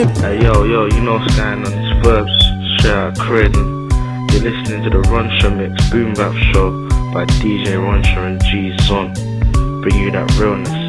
Hey yo, you know what's going on? It's Verbs, straight out Croydon. You're listening to the Ronsha Mix Boom Bap Show by DJ Ronsha and G Zon. Bring you that realness.